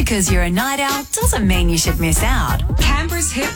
because you're a night owl doesn't mean you should miss out. Canberra's Hit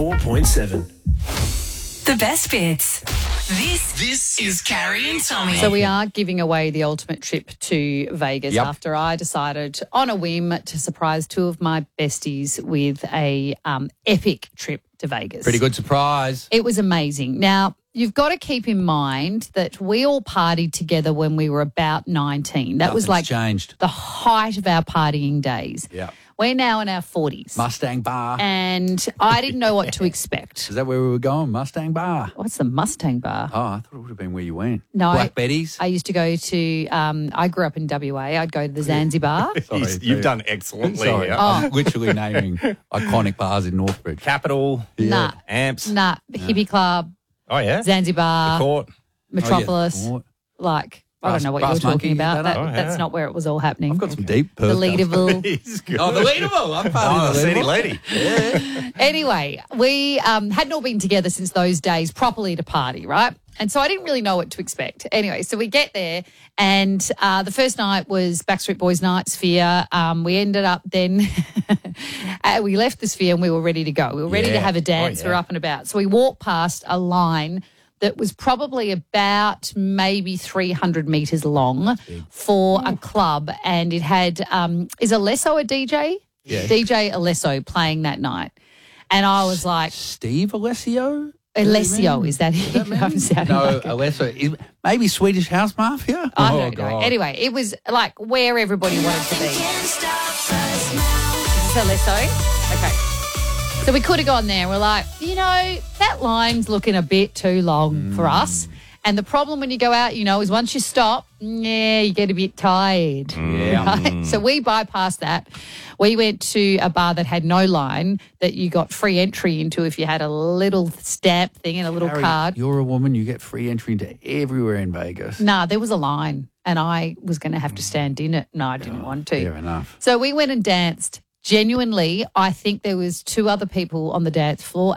104.7. The best bits. This is Carrie and Tommy. So we are giving away the ultimate trip to Vegas after I decided on a whim to surprise two of my besties with a epic trip to Vegas. Pretty good surprise. It was amazing. Now, you've got to keep in mind that we all partied together when we were about 19. That was like changed. the height of our partying days. Yeah. We're now in our 40s. Mustang Bar. And I didn't know what to expect. Is that where we were going? Mustang Bar. What's the Mustang Bar? Oh, I thought it would have been where you went. No. Black Betty's. I used to go to, I grew up in WA. I'd go to the Zanzibar. You've done excellently. Sorry. here. I'm literally naming iconic bars in Northbridge. Capital, Nah. Amps. Nah, Hippie Club, Oh, yeah? Zanzibar, Court. Metropolis. Oh, like, I don't know what Brass you're talking Monkey, about. is that it? Oh, That's yeah. not where it was all happening. I've got some deep The Perth stuff. Leaderville. He's good. Oh, the Leaderville. I'm part of the City Leaderville. lady. Anyway, we hadn't all been together since those days properly to party, right? And so I didn't really know what to expect. Anyway, so we get there and the first night was Backstreet Boys night, Sphere. We ended up then, we left the Sphere and we were ready to go. We were ready to Yeah. have a dance. Oh, yeah. We were up and about. So we walked past a line that was probably about maybe 300 metres long for a club. And it had, is Alesso a DJ? Yeah. DJ Alesso playing that night. And I was like, Steve Alessio? Alessio, is that it? I'm sounding No, like it. Alessio. Maybe Swedish House Mafia? I Oh, don't know. God. Anyway, it was like where everybody wanted to be. Is this Alesso? Okay. So we could have gone there. We're like, that line's looking a bit too long for us. And the problem when you go out, is once you stop, you get a bit tired. Yeah. Right? So we bypassed that. We went to a bar that had no line that you got free entry into if you had a little stamp thing and a little Harry, card. You're a woman. You get free entry into everywhere in Vegas. Nah, there was a line and I was going to have to stand in it. No, I didn't want to. Fair enough. So we went and danced. Genuinely, I think there was two other people on the dance floor